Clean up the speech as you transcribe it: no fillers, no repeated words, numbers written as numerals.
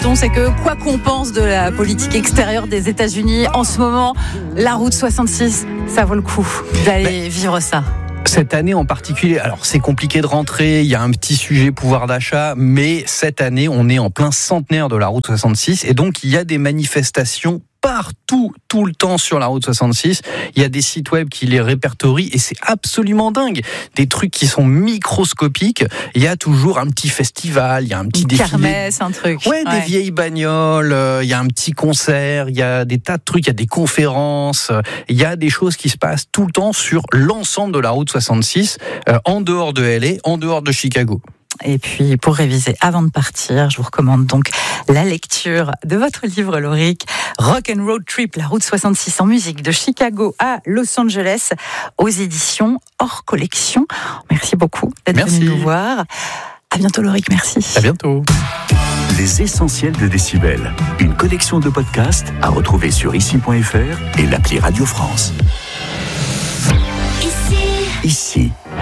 C'est que quoi qu'on pense de la politique extérieure des États-Unis en ce moment, la route 66, ça vaut le coup d'aller vivre ça. Cette année en particulier, alors c'est compliqué de rentrer, il y a un petit sujet pouvoir d'achat, mais cette année on est en plein centenaire de la route 66 et donc il y a des manifestations partout, tout le temps sur la route 66. Il y a des sites web qui les répertorient et c'est absolument dingue. Des trucs qui sont microscopiques. Il y a toujours un petit festival, il y a un petit défilé. Kermesse, un truc. Ouais, des vieilles bagnoles, il y a un petit concert, il y a des tas de trucs, il y a des conférences, il y a des choses qui se passent tout le temps sur l'ensemble de la route 66, en dehors de LA, en dehors de Chicago. Et puis, pour réviser avant de partir, je vous recommande donc la lecture de votre livre, Lauric, Rock and Road Trip, la route 66 en musique de Chicago à Los Angeles, aux éditions Hors Collection. Merci beaucoup d'être venu nous voir. À bientôt, Lauric, merci. À bientôt. Les essentiels de Décibel, une collection de podcasts à retrouver sur ici.fr et l'appli Radio France. Ici.